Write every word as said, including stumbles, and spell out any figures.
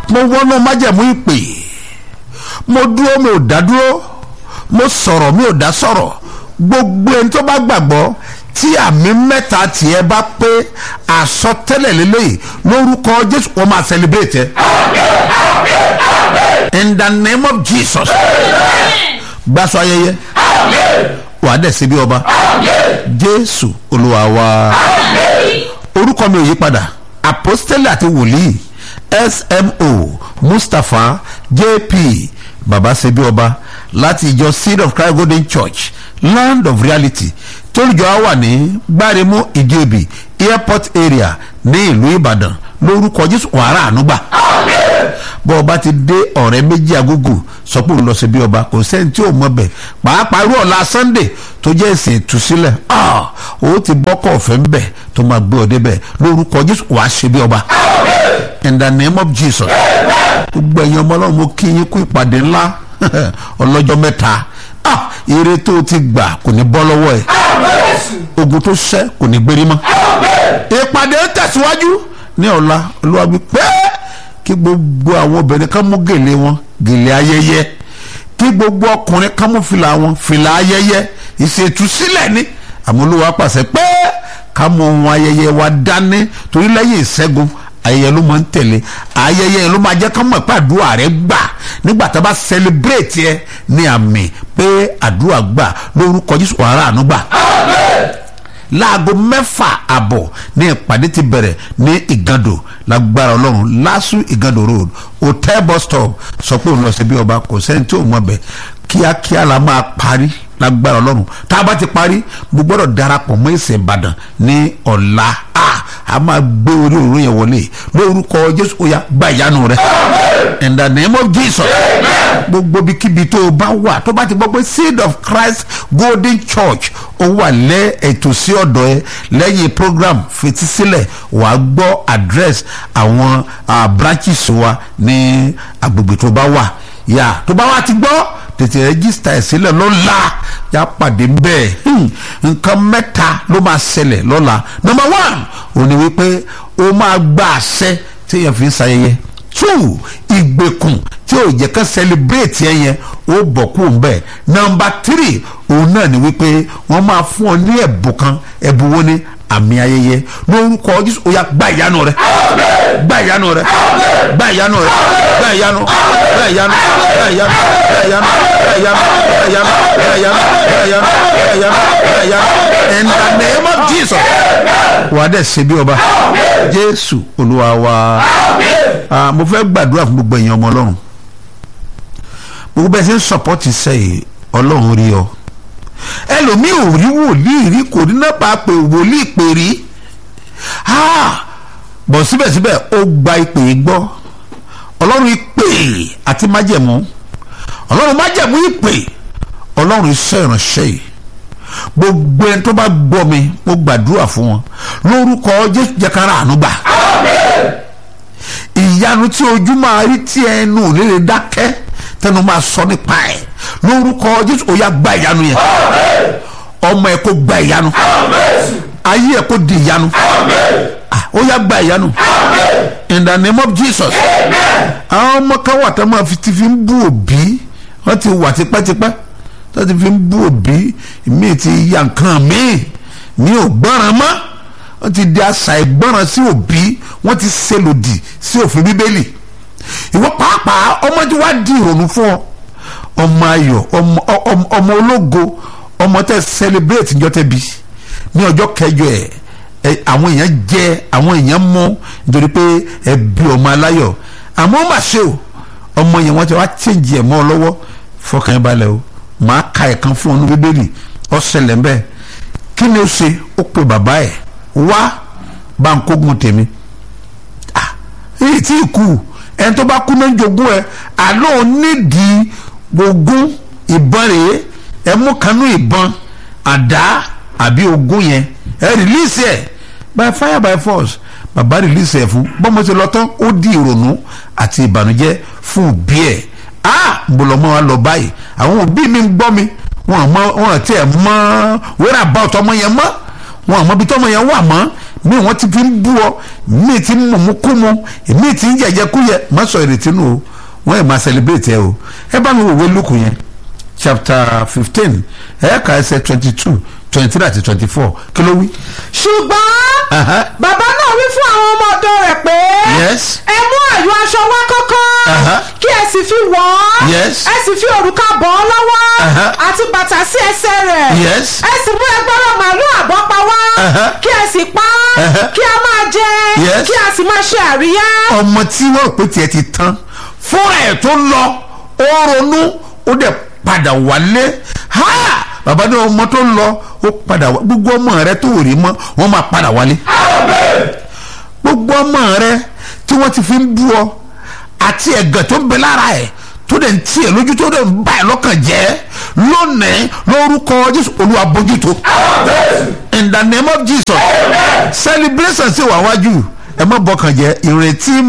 mo wọnú májẹ̀mú ìpè, mo dúró mi ò dá dúró, mo sọ̀rọ̀ mi ò dá sọ̀rọ̀. Gbogbo ẹni tó bá gbàgbọ́ tí àmì mẹ́ta tiẹ̀ bá pé àsọtẹ́lẹ̀ lélẹ́yìí lórúkọ Jésù wọ́n máa celebrate ẹ. In the name of Jesus. Gbàsọ ayẹyẹ wàá dẹ̀ síbi ọba Jésù Olúwa wa. Orúkọ mi ò yí padà, apostole àti wòlíì S M O Mustapha J P baba ṣebí ọba láti ìjọ Seed of Christ Golden Church Land of Reality tólùjọ á wà ní Gbáremú Ìdíòbí airport area ní ìlú Ìbàdàn. Lórúkọ Jésù wàrà ànúgbà. Bọ́ ọba ti dé ọ̀rẹ́ méjì agógò sọ pé òun lọ ṣebí ọba, kò sẹ́ni tí ò mọ̀ bẹ̀. Pàápàá irú ọ̀la Sunday tó jẹ́ ìsìn ìtúsílẹ̀ ó ti bọ́kọ̀ ọ̀fẹ́ ń bẹ̀ tó máa gbé ọdẹ bẹ̀. Lórúkọ Jésù wàá ṣebí ọba. In the name of Jesus. Gbogbo ẹ̀yin ọmọ Ọlọ́run mo kí yín kú ìpàdé ńlá ọlọ́jọ́ mẹ́ta. Ire tó ti gbà kò ní bọ́ lọ́wọ́ ẹ̀, ogun tó ṣẹ́ kò ní gbérí mọ́. Ìpàdé ń tẹ̀síwájú ní ọ̀la. Olúwa wí pé kí gbogbo àwọn obìnrin kan mú gèlè wọn, gèlè ayẹyẹ, kí gbogbo ọkùnrin kan mú fìlà wọn, fìlà ayẹyẹ. Ìṣètúsílẹ̀ ni àmọ́ Olúwa pàṣẹ pé ká mú ohun ayẹyẹ wa dání torí lẹ́yìn ìṣẹ́gun ayẹyẹ ló máa ń tẹ̀lé. Ayẹyẹ ló máa jẹ́ ká mọ̀ pé àdúrà rẹ gbà nígbà tá a bá celebrate ẹ ní àmì pé àdúrà gbà. Lórúkọ Jésù wàrà àánú gbà. Láago mẹ́fà àbọ̀ ní ìpàdé ti bẹ̀rẹ̀ ní Ìgàndò lágbára Ọlọ́run lásù Ìgàndò road hotel bus stop. Sọ pé òun lọ ṣebí ọba, kò sẹ́ni tí ò mọ̀ bẹ̀. Kíákíá la máa parí lágbára Ọlọ́run. Tá a bá ti parí mo gbọ́dọ̀ darapọ̀ mọ́ ìsìn Ìbàdàn ní ọ̀la. A máa gbé orí òru yẹn wọlé lórúkọ Jésù. Ó yá gba ìyanu rẹ. In the name of Jesus. Gbogbo bíkíbi tó o bá wà tó bá ti gbọ́ pé Seed of Christ Golden Church ó wà lẹ́ ètò sí ọ̀dọ̀ ẹ lẹ́yìn program fetísílẹ̀ wàá gbọ́ address àwọn branches wa ní agbègbè tó bá wà. Yà tó bá wà ti gbọ́ tètè rẹ́gísítà ẹ̀ sílẹ̀ lọ́la yà pàdé bẹ́ẹ̀. Nǹkan mẹ́ta ló máa ṣẹlẹ̀ lọ́la. Number one ó ní wípé ó máa gba àṣẹ tí èèyàn fi ń ṣayẹyẹ. Two ìgbèkùn tí ò jẹ́ ká celebrate ẹ yẹn ó bọ̀ kú ń bẹ̀. Number three òun náà ni wípé wọ́n máa fún ọ ní ẹ̀bùn kan. Ẹ̀bùn wo ni? Àmì ayẹyẹ. Lórúkọ Jésù ó yá gba ìyanu rẹ, gba ìyanu rẹ, gba ìyanu rẹ, gba ìyanu, gba ìyanu, gba ìyanu, gba ìyanu, gba ìyanu, gba ìyanu, gba ìyanu, gba ìyanu, gba ìyanu, gba ìyanu. In the name of Jesus. Wà á dẹ̀ ṣebí ọba Jésù Olúwa wa. Mo fẹ́ gbàdúrà fún gbogbo èèyàn ọmọ Ọlọ́run. Gbogbo bẹ́ẹ̀ ṣe ń support sẹ́yìn Ọlọ́run rí ọ. Ẹlòmíì ò rí wòlíì rí, kò ní náà pa pé wòlíì pè rí. Bọ̀ síbẹ̀síbẹ̀ ó gba ìpè gbọ́. Ọlọ́run ìpè àti májẹ̀mú, Ọlọ́run májẹ̀mú ìpè, Ọlọ́run iṣẹ́ ìránṣẹ́ yìí. Gbogbo ẹni tó bá gbọ́ mi mo gbàdúrà fún wọn lórúkọ Jésù jẹ́ ká ráàánú gbà. Ìyanu tí ojú máa rí tí ẹnu ò ní lè dákẹ́ tẹnu máa sọ nípa ẹ̀ lórúkọ Jésù ó yá gba ìyanu yẹn. Ọmọ ẹ kó gba ìyanu, ayé ẹ kó di ìyanu, ó yá gba ìyanu. In the name of Jesus. Àwọn ọmọ kan wà tó máa fi ti fi ń bú òbí, wọ́n ti wà tipẹ́tipẹ́ tó ti fi ń bú òbí. Mi ti ya nǹkan mi mi ò gbọ́ràn mọ́. Wọ́n ti di àṣà ìgbọ́ràn sí òbí, wọ́n ti ṣe lòdì sí òfin Bíbélì. Ìwọ pàápàá ọmọ tí wàá di ìrònú fún ọ. Ọmọ ayọ̀, ọmọ ológo, ọmọ tẹ celebrate njọ́ tẹ bí ní ọjọ́ kẹjọ ẹ̀ àwọn èèyàn jẹ àwọn èèyàn mọ́ nítorí pé ẹ bí ọmọ aláyọ̀. Àmọ́ ó mà ṣe o, ọmọ yẹn wọ́n ti wá change ẹ̀ mọ́ ọ lọ́wọ́. Fọkàn balẹ̀ o, màá ka ẹ̀kan fún ọ ní Bíbélì ó ṣẹlẹ̀ ń bẹ́ẹ̀. Kí ni ó ṣe? Ó pe bàbá ẹ̀ wá bá ń kógun tèmi. Èyí tí ì kú ẹni tó bá kú ní jogún ẹ àlọ́ nídìí ogún ìbọn rèé, ẹ mú kanú ìbọn àdá àbí ogún yẹn ẹ release ẹ by fire by force. Bàbá release ẹ fún bọ́mọ ti lọ tán ó di ìrònú àti ìbànújẹ́ fún òbí ẹ̀. Ah bọ̀lọ́mọ wa lọ báyìí àwọn òbí mi ń gbọ́ mi wọn mọ wọn ti ẹ̀ mọ wẹ́rẹ́ àbá ọ̀tọ̀ ọmọ yẹn mọ́ wọn àmọ́ bí tọ́mọ yẹn wà mọ́ mi wọ́n ti fi ń bú ọ mi ti ń mọ̀mú kú mu mi ti ń jẹ̀jẹ̀ kú yẹ má sọ ìrètí nù o wọ́n yẹ máa celebrate ẹ o ẹ bá mi wòwe lókun yẹn chapter fifteen ẹ̀ka ẹsẹ̀ twenty two twenty three àti twenty four kí ló wí. ṣùgbọ́n bàbá náà wí fún àwọn ọmọ ọ̀dọ̀ rẹ̀ pé ẹ mú àyò aṣọ wá kọ́kọ́ kí ẹ sì fi wọ̀ ọ́ ẹ sì fi òrùka bọ̀ ọ́ lọ́wọ́ àti bàtà sí ẹsẹ̀ rẹ̀ ẹ sì mú ẹgbẹ́rún màálù àbọ́pa wá kí ẹ sì pa á kí a máa jẹ kí a sì máa ṣe àríyá. ọmọ tí wọ́n rò pé tiẹ̀ ti tán fúnra ẹ̀ tó lọ ó ronú ó dẹ̀ padà wálé ha bàbá ní ọmọ tó lọ ó padà wá gbogbo ọmọ rẹ tó rí mọ́ wọ́n máa padà wálé gbogbo ọmọ rẹ tí wọ́n ti fi ń bú ọ àti ẹ̀gàn tó ń bẹ lára ẹ̀ tó dẹ̀ ń tiẹ̀ lójú tó dẹ̀ ń bá ẹ̀ lọ́kàn jẹ́ lónìí lórúkọ Jésù Olúwa bójútó in the name of Jesus celebration sì wà wájú ẹ má bọkàn jẹ́ ìrètí